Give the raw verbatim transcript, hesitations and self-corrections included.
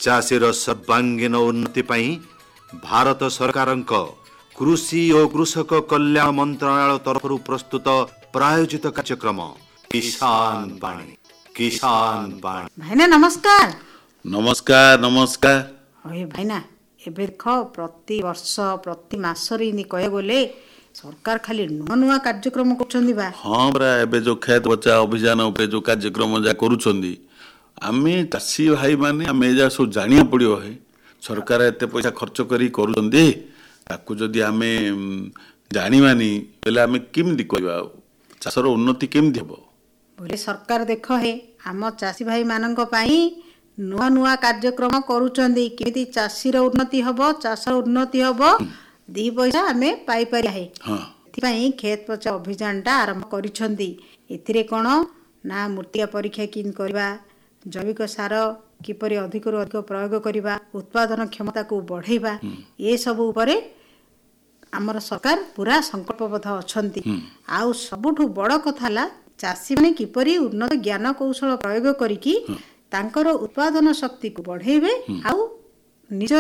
ଚାଷୀର ସର୍ବାଙ୍ଗୀନ ଉନ୍ନତି ପାଇଁ ଭାରତ ସରକାରଙ୍କ କୃଷି ଓ କୃଷକ କଲ୍ୟାଣ ମନ୍ତ୍ରଣାଳୟ ତରଫରୁ ପ୍ରସ୍ତୁତ ପ୍ରାୟୋଜିତ କାର୍ଯ୍ୟକ୍ରମ କିଷାନ ବାଣୀ। କିଷାନ ବାଣୀ। ଭାଇନା ନମସ୍କାର। ନମସ୍କାର ନମସ୍କାର। ହଏ ଭାଇନା, ଏବେ ଦେଖ ପ୍ରତି ବର୍ଷ ପ୍ରତି ମାସରେ ଏମିତି କହିବାକୁ ଗଲେ ସରକାର ଖାଲି ନୂଆ ନୂଆ କାର୍ଯ୍ୟକ୍ରମ କରୁଛନ୍ତି ବା। ହଁ ପରା, ଏବେ ଯୋଉ କ୍ଷେତ ବଚା ଅଭିଯାନ ଉପରେ ଯୋଉ କାର୍ଯ୍ୟକ୍ରମ ଯାହା କରୁଛନ୍ତି, ଆମେ ଚାଷୀ ଭାଇମାନେ ଆମେ ଯାହା ସବୁ ଜାଣିବାକୁ ପଡ଼ିବ। ହେ ସରକାର ଏତେ ପଇସା ଖର୍ଚ୍ଚ କରି କରୁଛନ୍ତି, ତାକୁ ଯଦି ଆମେ ଜାଣିବାନି ବୋଲେ ଆମେ କେମିତି କରିବା? ଚାଷର ଉନ୍ନତି କେମିତି ହେବ? ବୋଲେ ସରକାର ଦେଖ ହେ ଆମ ଚାଷୀ ଭାଇମାନଙ୍କ ପାଇଁ ନୂଆ ନୂଆ କାର୍ଯ୍ୟକ୍ରମ କରୁଛନ୍ତି, କେମିତି ଚାଷୀର ଉନ୍ନତି ହେବ, ଚାଷର ଉନ୍ନତି ହେବ, ଦି ପଇସା ଆମେ ପାଇପାରିବା। ହେ ହଁ, ଏଥିପାଇଁ କ୍ଷେତ ବଚା ଅଭିଯାନଟା ଆରମ୍ଭ କରିଛନ୍ତି। ଏଥିରେ କ'ଣ ନା ମୂର୍ତ୍ତିକା ପରୀକ୍ଷା କେମିତି କରିବା, ଜୈବିକ ସାର କିପରି ଅଧିକରୁ ଅଧିକ ପ୍ରୟୋଗ କରିବା, ଉତ୍ପାଦନ କ୍ଷମତାକୁ ବଢ଼େଇବା, ଏସବୁ ଉପରେ ଆମର ସରକାର ପୁରା ସଂକଳ୍ପବଦ୍ଧ ଅଛନ୍ତି। ଆଉ ସବୁଠୁ ବଡ଼ କଥା ହେଲା ଚାଷୀମାନେ କିପରି ଉନ୍ନତ ଜ୍ଞାନ କୌଶଳ ପ୍ରୟୋଗ କରିକି ତାଙ୍କର ଉତ୍ପାଦନ ଶକ୍ତିକୁ ବଢ଼େଇବେ ଆଉ ନିଜ